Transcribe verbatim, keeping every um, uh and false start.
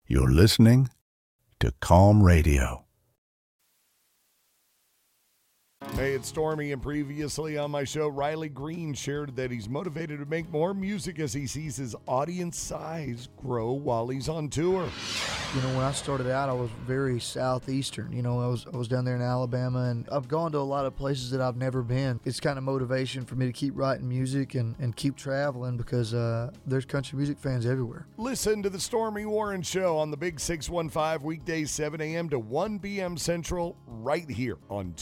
You're listening to Calm Radio. Hey, it's Stormy, and previously on my show, Riley Green shared that he's motivated to make more music as he sees his audience size grow while he's on tour. You know, when I started out, I was very southeastern. You know, I was I was down there in Alabama, and I've gone to a lot of places that I've never been. It's kind of motivation for me to keep writing music and, and keep traveling because uh, there's country music fans everywhere. Listen to the Stormy Warren Show on the Big six one five, weekdays seven a.m. to one p.m. Central, right here on